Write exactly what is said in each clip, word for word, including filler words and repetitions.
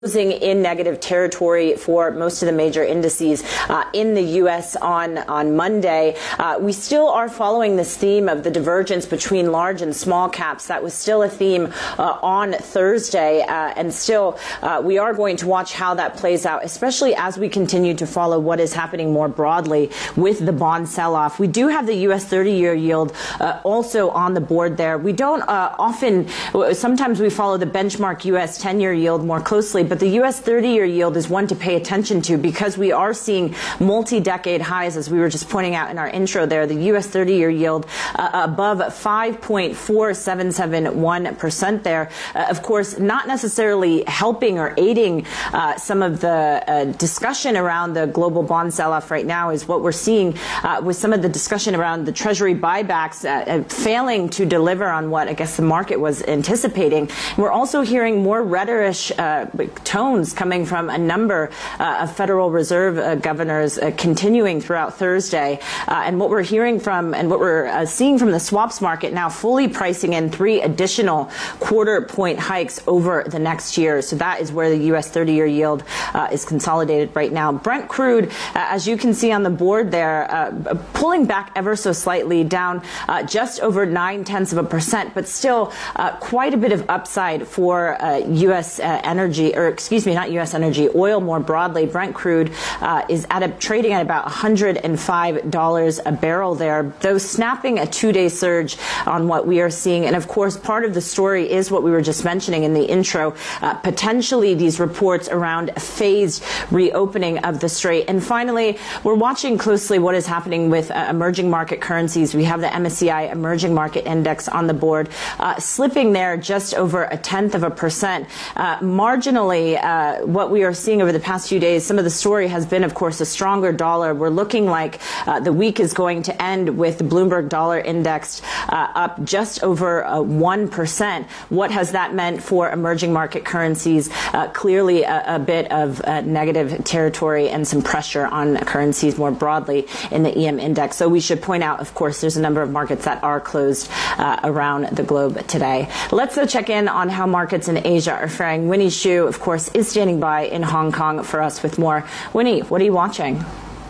closing in negative territory for most of the major indices uh, in the U S on, on Monday. Uh, we still are following this theme of the divergence between large and small caps. That was still a theme uh, on Thursday, uh, and still uh, we are going to watch how that plays out, especially as we continue to follow what is happening more broadly with the bond sell-off. We do have the U S thirty-year yield uh, also on the board there. We don't uh, often, sometimes we follow the benchmark U S ten-year yield more closely, but the U S thirty-year yield is one to pay attention to because we are seeing multi-decade highs, as we were just pointing out in our intro there. The U S thirty-year yield uh, above five point four seven seven one percent there. Uh, of course, not necessarily helping or aiding uh, some of the uh, discussion around the global bond sell-off right now is what we're seeing uh, with some of the discussion around the Treasury buybacks uh, failing to deliver on what I guess the market was anticipating. We're also hearing more rhetorish uh, tones coming from a number uh, of Federal Reserve uh, governors uh, continuing throughout Thursday. Uh, and what we're hearing from and what we're uh, seeing from the swaps market now fully pricing in three additional quarter point hikes over the next year. So that is where the U S thirty-year yield uh, is consolidated right now. Brent crude, uh, as you can see on the board there, uh, pulling back ever so slightly, down uh, just over nine tenths of a percent, but still uh, quite a bit of upside for uh, U S uh, energy, or excuse me, not U S energy, oil more broadly. Brent crude uh, is at a, trading at about one hundred five dollars a barrel there, though snapping a two-day surge on what we are seeing. And of course, part of the story is what we were just mentioning in the intro, uh, potentially these reports around a phased reopening of the strait. And finally, we're watching closely what is happening with uh, emerging market currencies. We have the M S C I Emerging Market Index on the board, uh, slipping there just over a tenth of a percent. Uh, marginally, uh, what we are seeing over the past few days, some of the story has been, of course, a stronger dollar. We're looking like uh, the week is going to end with the Bloomberg Dollar Index uh, up just over uh, one percent. What has that meant for emerging market currencies? Uh, clearly a, a bit of uh, negative territory and some pressure on currencies more broadly in the E M index. So we should point out, of course, there's a number of markets that are closed uh, around the globe today. Let's uh, check in on how markets in Asia are faring. Winnie Xu, of course, is standing by in Hong Kong for us with more. Winnie, what are you watching?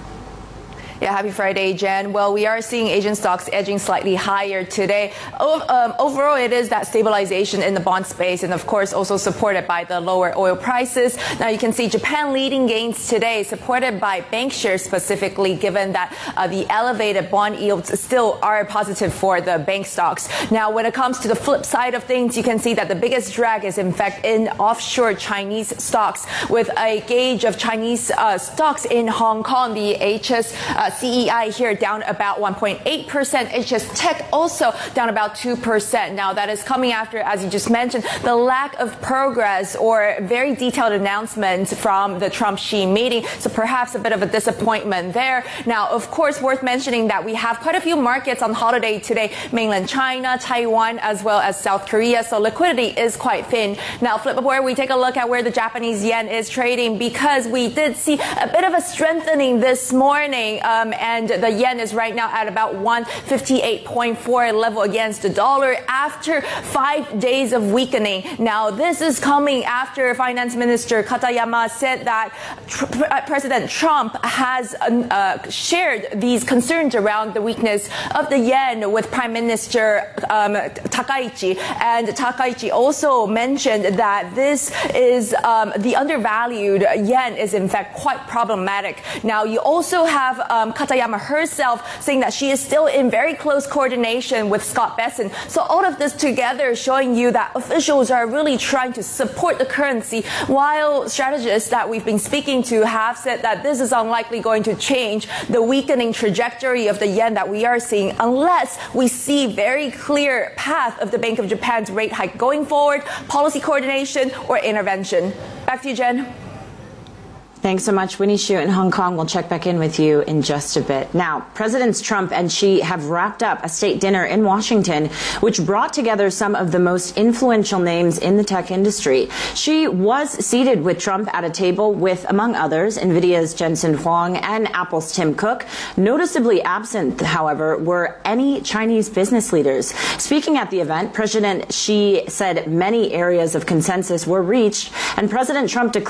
Yeah, happy Friday, Jen. Well, we are seeing Asian stocks edging slightly higher today. O- um, overall, it is that stabilization in the bond space, and of course also supported by the lower oil prices. Now you can see Japan leading gains today, supported by bank shares specifically, given that uh, the elevated bond yields still are positive for the bank stocks. Now, when it comes to the flip side of things, you can see that the biggest drag is in fact in offshore Chinese stocks, with a gauge of Chinese uh, stocks in Hong Kong, the H S uh, C E I here down about one point eight percent. H S Tech also down about two percent. Now that is coming after, as you just mentioned, the lack of progress or very detailed announcements from the Trump-Xi meeting. So perhaps a bit of a disappointment there. Now, of course, worth mentioning that we have quite a few markets on holiday today, mainland China, Taiwan, as well as South Korea. So liquidity is quite thin. Now, flip over, we take a look at where the Japanese yen is trading, because we did see a bit of a strengthening this morning. Uh, Um, and the yen is right now at about one fifty-eight point four level against the dollar after five days of weakening. Now, this is coming after Finance Minister Katayama said that tr- President Trump has uh, shared these concerns around the weakness of the yen with Prime Minister um, Takaichi. And Takaichi also mentioned that this is um, the undervalued yen is in fact quite problematic. Now, you also have um, Katayama herself saying that she is still in very close coordination with Scott Bessent. So all of this together showing you that officials are really trying to support the currency, while strategists that we've been speaking to have said that this is unlikely going to change the weakening trajectory of the yen that we are seeing unless we see very clear path of the Bank of Japan's rate hike going forward, policy coordination or intervention. Back to you, Jen. Thanks so much, Winnie Xu in Hong Kong. We'll check back in with you in just a bit. Now, Presidents Trump and Xi have wrapped up a state dinner in Washington, which brought together some of the most influential names in the tech industry. Xi was seated with Trump at a table with, among others, NVIDIA's Jensen Huang and Apple's Tim Cook. Noticeably absent, however, were any Chinese business leaders. Speaking at the event, President Xi said many areas of consensus were reached, and President Trump declared